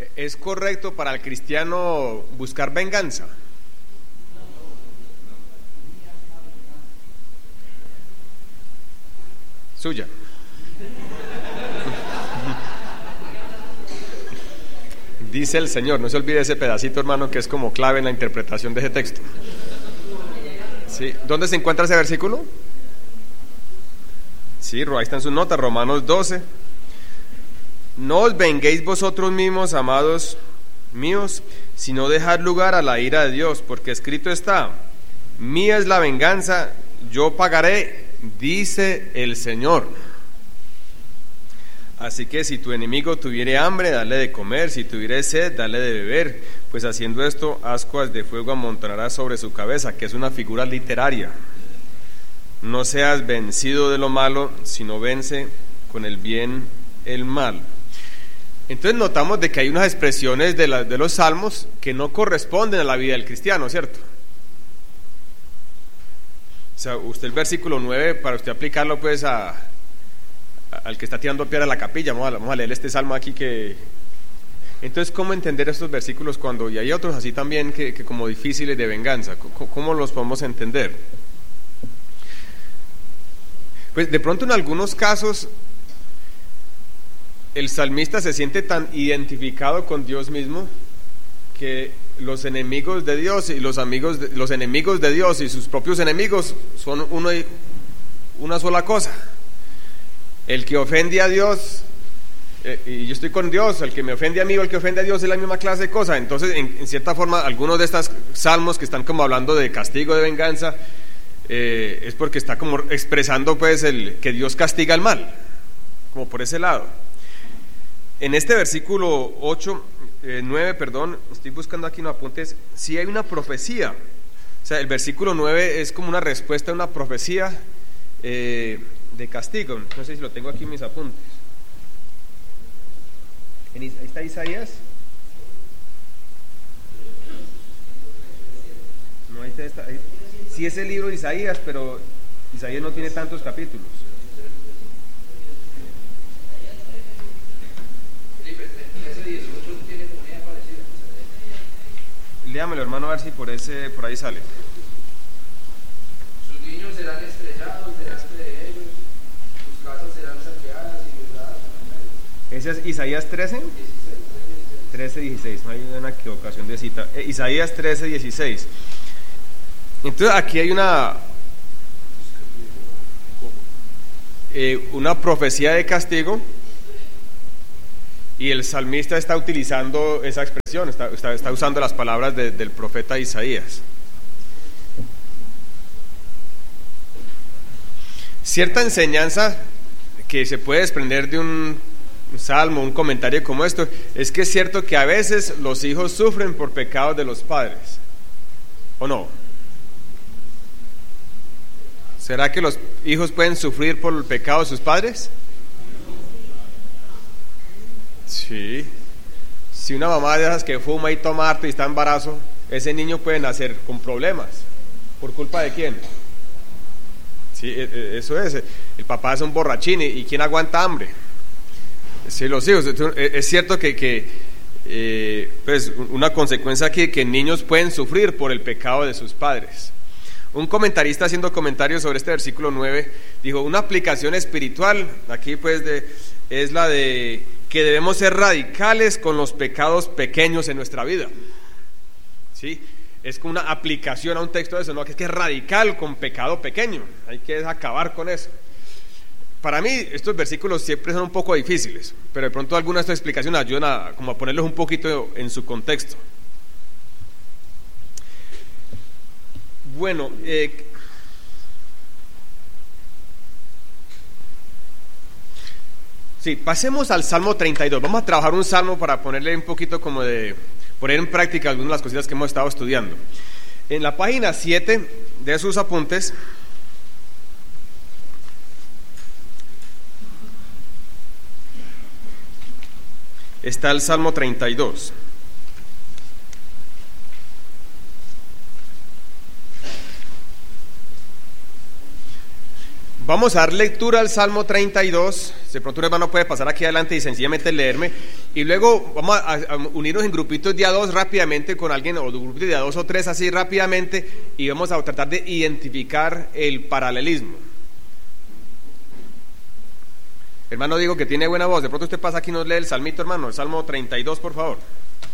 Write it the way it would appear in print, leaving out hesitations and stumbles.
¿Es correcto para el cristiano buscar venganza? Suya. Dice el Señor, no se olvide ese pedacito, hermano, que es como clave en la interpretación de ese texto. ¿Sí? ¿Dónde se encuentra ese versículo? Sí, ahí está en su nota, Romanos 12. No os venguéis vosotros mismos, amados míos, sino dejad lugar a la ira de Dios, porque escrito está: mía es la venganza, yo pagaré, dice el Señor. Así que si tu enemigo tuviere hambre, dale de comer; si tuviere sed, dale de beber, pues haciendo esto, ascuas de fuego amontonarás sobre su cabeza, que es una figura literaria. No seas vencido de lo malo, sino vence con el bien el mal. Entonces notamos de que hay unas expresiones de los salmos que no corresponden a la vida del cristiano, ¿cierto? O sea, usted el versículo 9, para usted aplicarlo pues al que está tirando piedra a la capilla, vamos a leer este salmo aquí que... Entonces, ¿cómo entender estos versículos cuando... Y hay otros así también que como difíciles de venganza? ¿Cómo los podemos entender? Pues de pronto en algunos casos el salmista se siente tan identificado con Dios mismo que los enemigos de Dios y los enemigos de Dios y sus propios enemigos son una sola cosa. El que ofende a Dios, y yo estoy con Dios; el que me ofende a mí o el que ofende a Dios es la misma clase de cosa. Entonces, en cierta forma, algunos de estos salmos que están como hablando de castigo, de venganza, es porque está como expresando pues que Dios castiga el mal, como por ese lado. En este versículo 9, estoy buscando aquí unos apuntes, sí hay una profecía. O sea, el versículo 9 es como una respuesta a una profecía de castigo. No sé si lo tengo aquí en mis apuntes. Ahí está Isaías. No, ahí está. Sí es el libro de Isaías, pero Isaías no tiene tantos capítulos. Léamelo, hermano, a ver si por ahí sale. Sus niños serán estrellados delante de ellos, sus casas serán saqueadas y violadas. ¿Ese es Isaías 13? 13:16, no hay una equivocación de cita. Isaías 13:16. Entonces aquí hay una profecía de castigo, y el salmista está utilizando esa expresión, está usando las palabras del profeta Isaías. Cierta enseñanza que se puede desprender de un salmo, un comentario como esto, es que es cierto que a veces los hijos sufren por pecados de los padres, ¿o no? ¿Será que los hijos pueden sufrir por el pecado de sus padres? Sí. Si una mamá de esas que fuma y toma harto y está en embarazo, ese niño puede nacer con problemas. ¿Por culpa de quién? Sí, eso es. El papá es un borrachín, ¿y quién aguanta hambre? Sí, los hijos. Es cierto que pues una consecuencia aquí, que niños pueden sufrir por el pecado de sus padres. Un comentarista, haciendo comentarios sobre este versículo 9, dijo: una aplicación espiritual aquí pues es la de que debemos ser radicales con los pecados pequeños en nuestra vida. ¿Sí? Es como una aplicación a un texto de eso, ¿no? Que es radical con pecado pequeño, hay que acabar con eso. Para mí estos versículos siempre son un poco difíciles, pero de pronto algunas de estas explicaciones ayudan como a ponerlos un poquito en su contexto. Bueno, sí, pasemos al Salmo 32. Vamos a trabajar un salmo para ponerle un poquito como de poner en práctica algunas de las cositas que hemos estado estudiando. En la página 7 de sus apuntes está el Salmo 32. Vamos a dar lectura al Salmo 32. De pronto un hermano puede pasar aquí adelante y sencillamente leerme. Y luego vamos a unirnos en grupitos de a dos rápidamente con alguien, o grupitos de a dos o tres así rápidamente, y vamos a tratar de identificar el paralelismo. Hermano Diego, que tiene buena voz, de pronto usted pasa aquí y nos lee el salmito, hermano, el Salmo 32, por favor.